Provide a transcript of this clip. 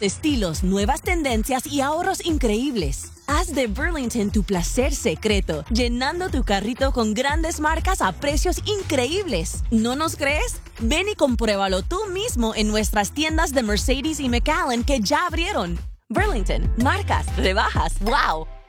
estilos, nuevas tendencias y ahorros increíbles. Haz de Burlington tu placer secreto, llenando tu carrito con grandes marcas a precios increíbles. ¿No nos crees? Ven y compruébalo tú mismo en nuestras tiendas de Mercedes y McAllen que ya abrieron. Burlington, marcas, rebajas, wow.